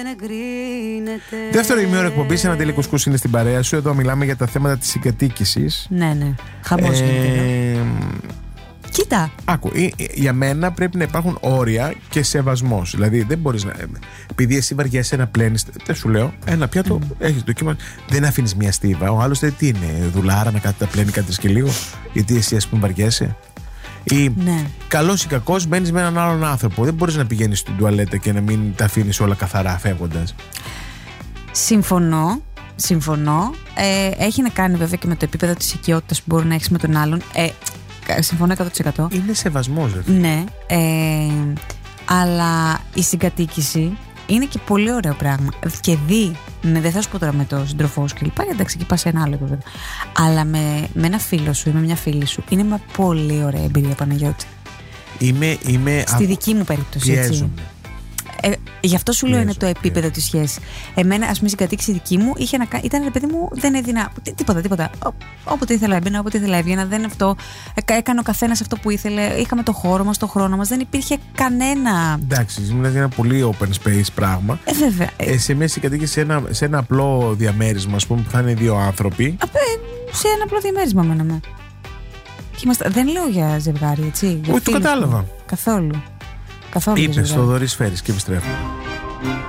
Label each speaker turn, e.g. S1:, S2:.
S1: Δεύτερο ημίωρο εκπομπής, ένα Τέλειο Κουσκούς είναι στην παρέα σου. Εδώ μιλάμε για τα θέματα της συγκατοίκησης.
S2: Ναι, χαμός γίνεται. Κοίτα.
S1: Άκου, για μένα πρέπει να υπάρχουν όρια και σεβασμός. Δηλαδή δεν μπορείς να. Επειδή εσύ βαριέσαι να πλένεις, δεν σου λέω, ένα πιάτο έχεις το κύμα. Δεν αφήνεις μια στίβα. Ο άλλος τι είναι, δουλάρα να κάθεται να πλένει κάτι και λίγο. Γιατί εσύ, ας πούμε, βαριέσαι. Ή καλός ή κακός μπαίνεις με έναν άλλον άνθρωπο. Δεν μπορείς να πηγαίνεις στην τουαλέτα και να μην τα αφήνεις όλα καθαρά φεύγοντας.
S2: Συμφωνώ. Έχει να κάνει βέβαια και με το επίπεδο της οικειότητας που μπορεί να έχεις με τον άλλον. Συμφωνώ 100%.
S1: Είναι σεβασμός, δηλαδή.
S2: Ναι. Αλλά η συγκατοίκηση είναι και πολύ ωραίο πράγμα. Και δεν θα σου πω τώρα με τον σύντροφό σου κλπ. Εντάξει, εκεί πας σε ένα άλλο επίπεδο. Αλλά με ένα φίλο σου ή με μια φίλη σου είναι μια πολύ ωραία εμπειρία, Παναγιώτη. Στη δική μου περίπτωση. Έτσι. Γι' αυτό σου λέω είναι το επίπεδο της σχέσης. Εμένα, ας πούμε, η συγκατοίκηση δική μου ήταν, ρε παιδί μου, δεν έδινα τίποτα. Όποτε ήθελα έμπαινα, όποτε ήθελα έβγαινα. Δεν αυτό. Έκανε ο καθένας αυτό που ήθελε. Είχαμε το χώρο μας, το χρόνο μας. Δεν υπήρχε κανένα. Εντάξει,
S1: μιλάς για ένα πολύ open space πράγμα.
S2: Βέβαια.
S1: Σε μια συγκατοίκηση σε ένα απλό διαμέρισμα, ας πούμε, που θα είναι δύο άνθρωποι.
S2: Σε ένα απλό διαμέρισμα μέναμε. Δεν λέω για ζευγάρι, έτσι.
S1: Όχι, το κατάλαβα.
S2: Καθόλου.
S1: Είπες, Θοδωρή Σφαίρης, και επιστρέφω.